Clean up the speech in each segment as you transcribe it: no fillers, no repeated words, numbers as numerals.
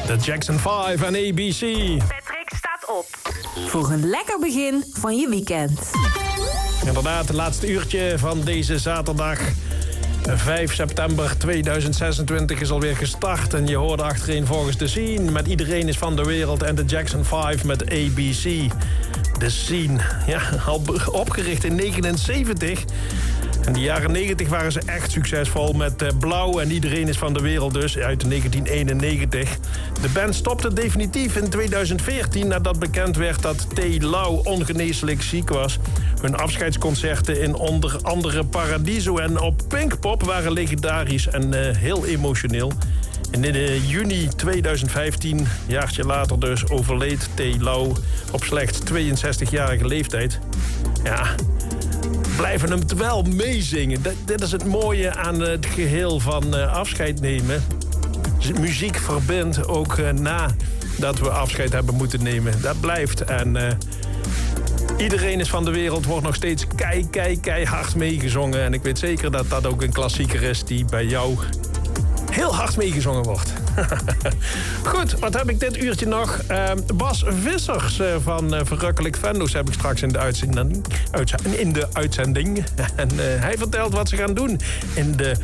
De Jackson 5 en ABC. Patrick staat op. Voor een lekker begin van je weekend. Inderdaad, het laatste uurtje van deze zaterdag. 5 september 2026 is alweer gestart. En je hoorde achterin volgens de Scene met Iedereen is van de Wereld en de Jackson 5 met ABC. De Scene, ja, al opgericht in 1979. In de jaren 90 waren ze echt succesvol met Blauw en Iedereen is van de Wereld dus, uit 1991. De band stopte definitief in 2014 nadat bekend werd dat T. Lau ongeneeslijk ziek was. Hun afscheidsconcerten in onder andere Paradiso en op Pinkpop waren legendarisch en heel emotioneel. En in juni 2015, jaartje later dus, overleed T. Lau op slechts 62-jarige leeftijd. Ja, blijven hem wel meezingen. Dit is het mooie aan het geheel van afscheid nemen. Muziek verbindt ook nadat we afscheid hebben moeten nemen. Dat blijft. En Iedereen is van de Wereld wordt nog steeds keihard meegezongen. En ik weet zeker dat dat ook een klassieker is die bij jou heel hard meegezongen wordt. Goed, wat heb ik dit uurtje nog? Bas Vissers van Verrukkelijk Venno's heb ik straks in de uitzending. En hij vertelt wat ze gaan doen in de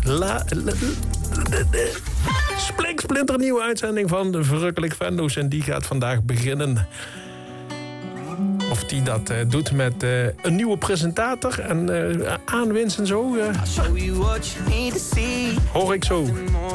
splinternieuwe uitzending van de Verrukkelijk Venno's. En die gaat vandaag beginnen. Of die dat doet met een nieuwe presentator en aanwinst en zo. Hoor ik zo.